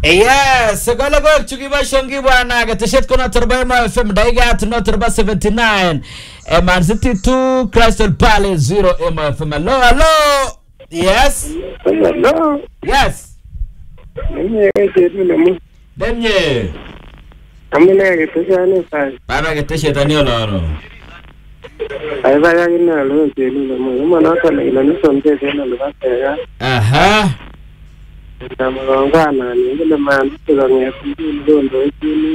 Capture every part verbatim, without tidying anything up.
Yes, segala gol chukiba shongi bwana gateshet kona turba ma F M daiga tuno turba seventy-nine. E Man City two Crystal Palace zero M F M. Hello, hello. Yes. Hello. Yes. Nemye kedu nemu. Nemye. Amune geteshane sai. Baba geteshet ani oloro. Ai baya gina lo kedu nemu. Mana kana ina ni sonte tena lo basega. Aha. Tamangana ni ngile man tugange kundo ndo ikini.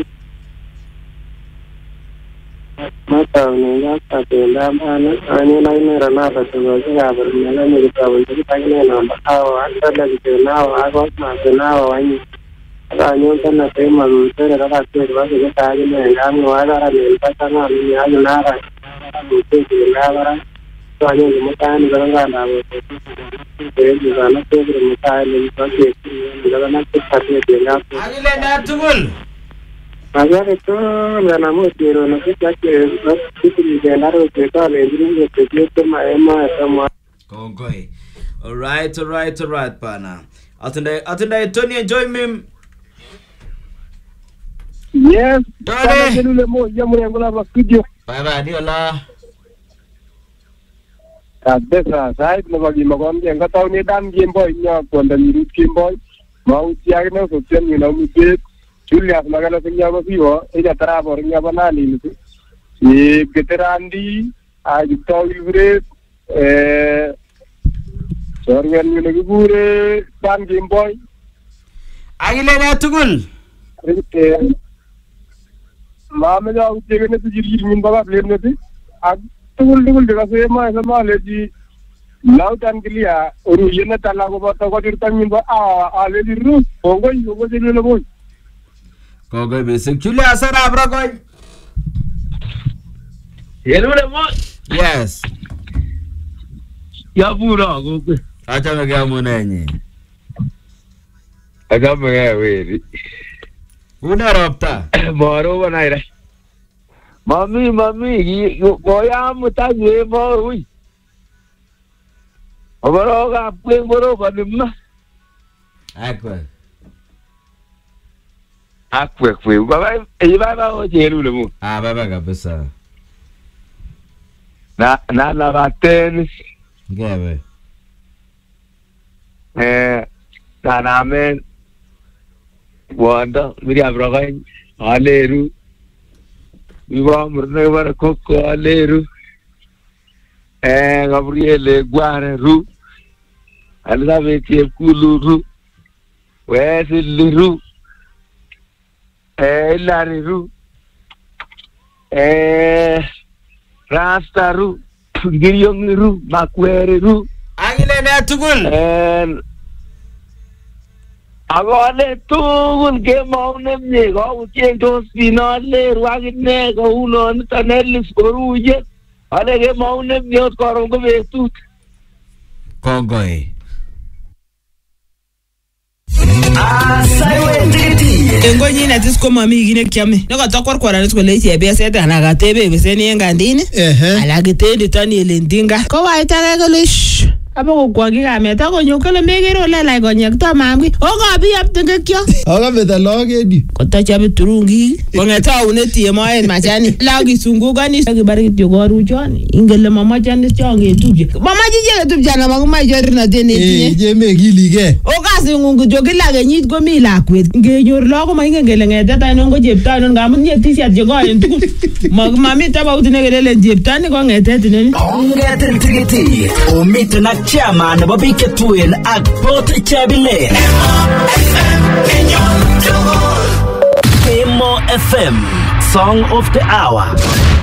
Mata ni ngata tenda mana ani na ina ranata tugaje gabar ni na ni gitabu ni tagine na mbawa andala gitena wa ago na tena wa ni ala ni kana tema tere ra te ba ke taje ne ngam wa ra ni patanga ni ya na ra ni te ni na ra to ani ni mata ni garanga na wo te ni na te ni mata ni ba ke ni ga na te pate de na Agile na tugul. Agare to na mo tiro na ke ke ni de na ro ke ta le ni ke ke to ma ema ta ma Kongoi. All right, all right, all right, pana. Atunda atunda Tony enjoy me. Yes. Tony. Kelule mo ya mo yangola ba studio. Bye bye, diola. Kabisa sai na bagi magombe ngata ni dan game boy nya konda ni game boy. Mau tiag na so chen ni na mi pe. Julia magala nya ba biwa ida tara bor nya ba na ni ni. E veterandi a jito libre eh Sorgan ni lagi pure dan game boy. Agile na tugul. Rite. Mama ja utege ne tujiri min baba blem ne ti. Ag tugul tugul de se ma sama le ji. Lautan kelia oru yena tala ko bata ko dirtan min ba a a le di ru. Ongo yo je le boy. Kongoi basic. Julia asara bro koi. Hello le mo. Yes. Ya pura go. Acha mega munenye. Aga mega we. Una ropta. Moro banaira. Mami mami goya mutaje mo ui. Abaro ga plen boro kanimma. Akwa. Akwe kwe. Baba e baba o jelu le mo. Ah baba kabisa. Na na na baten. Gabe. Eh na na men. Wanda miri abrogain aleru. Viva murne var kokko aleru. Eh Gabriele guare ru. Alda veti kulu ru. Wesil ru. Eh lari ru. Eh Rasta ru. Giriyong ru, makwere ru. Agile na tugul. Eh Agole tugul ke maune mye go ucheng to spinale ruagine go uno ntanelis koruje ale ke maune mye korong go betut Kongoi. Engo nyina tisko mami gine kyame no ka kwarkwara ni skole ti ebese ta na ga tebe be se ni ngandini ala gitendi tani elendinga ko wa itare go lish abo go ga meta go nyokele megero la la go nyekta mamgi o ga bi aptenge kyo o ga meta logedi ko ta chabe turungi ko ngeta uneti mo en machani la gi sungu gani gi bari ti go ru joni ingele mama jani chonge tuje mama jije tuje na magu mai jorna deni eh je me gilige o ga singu jogi la ga nyit go mi la kwet nge nyor lo ko mai ngele ngeta ta no go jepta no ngam nye ti sia je go en tu mag mami ta ba utine gele le jepta ni go ngeta tini ongete ntigiti o mitna chairman babike tuel at pot chabile Emo F M song of the hour.